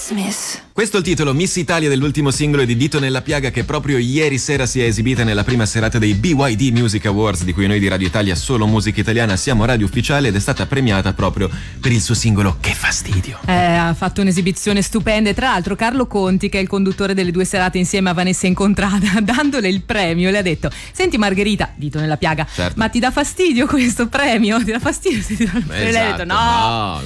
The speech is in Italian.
Christmas. Questo è il titolo Miss Italia dell'ultimo singolo di Dito nella Piaga, che proprio ieri sera si è esibita nella prima serata dei BYD Music Awards, di cui noi di Radio Italia Solo Musica Italiana siamo radio ufficiale, ed è stata premiata proprio per il suo singolo Che fastidio. Ha fatto un'esibizione stupenda, e tra l'altro Carlo Conti, che è il conduttore delle due serate insieme a Vanessa Incontrada, dandole il premio le ha detto: senti Margherita, Dito nella Piaga, certo, ma ti dà fastidio questo premio? Ti dà fastidio se ti dà il premio? Lei ha detto no,